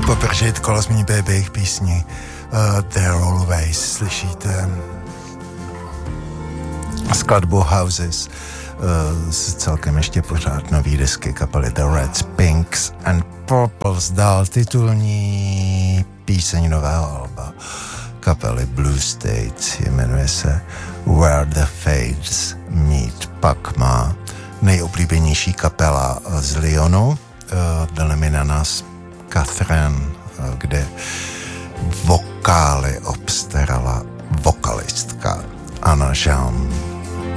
Popržit kolo z mý jejich písni They're Always. Slyšíte skladbu Houses z celkem ještě pořád nový desky kapely The Reds, Pinks and Purples. Dál titulní píseň nového alba kapely Blue States, jmenuje se Where the Fates Meet. Pak má nejoblíbenější kapela z Lyonu, dle mi na nás Catherine, kde vokály obstarala vokalistka Anna Jean.